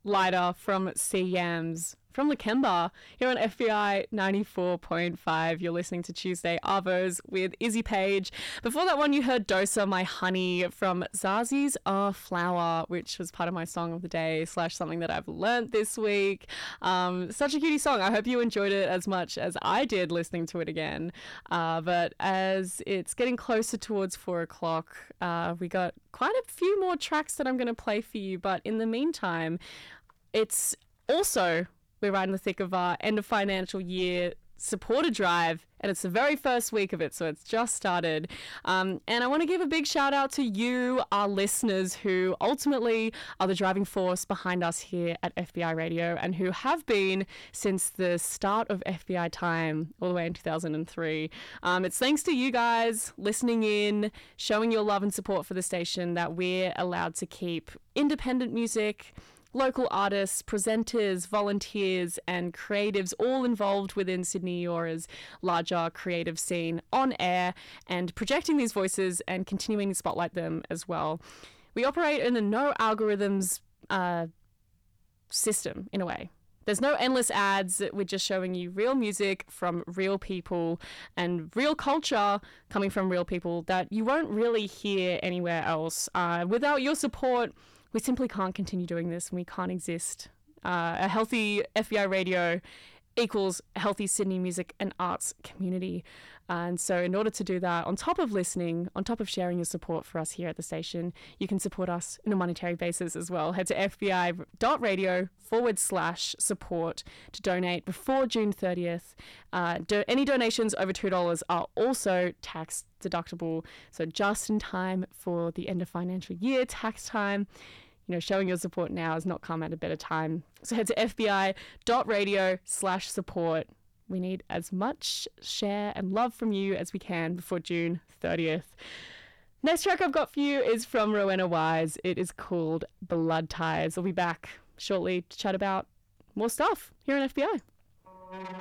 Lighter from CMs from Lakemba here on FBI 94.5. You're listening to Tuesday Arvos with Izzy Page. Before that one, you heard Dosa, My Honey from Zazi's Flower, which was part of my song of the day / something that I've learnt this week. Such a cutie song. I hope you enjoyed it as much as I did listening to it again. But as it's getting closer towards 4 o'clock, we got quite a few more tracks that I'm going to play for you. But in the meantime, it's also... we're right in the thick of our end of financial year supporter drive, and it's the very first week of it, so it's just started. And I want to give a big shout out to you, our listeners, who ultimately are the driving force behind us here at FBI Radio and who have been since the start of FBI time all the way in 2003. It's thanks to you guys listening in, showing your love and support for the station that we're allowed to keep independent music, local artists, presenters, volunteers and creatives all involved within Sydney Aura's larger creative scene on air and projecting these voices and continuing to spotlight them as well. We operate in a no algorithms system in a way. There's no endless ads. We're just showing you real music from real people and real culture coming from real people that you won't really hear anywhere else. Without your support, we simply can't continue doing this and we can't exist. A healthy FBI radio equals a healthy Sydney music and arts community. And so in order to do that, on top of listening, on top of sharing your support for us here at the station, you can support us on a monetary basis as well. Head to fbi.radio/support to donate before June 30th. Any donations over $2 are also tax deductible. So just in time for the end of financial year tax time. You know, showing your support now has not come at a better time. So head to fbi.radio/support. We need as much share and love from you as we can before June 30th. Next track I've got for you is from Rowena Wise. It is called Blood Ties. I'll be back shortly to chat about more stuff here on FBI.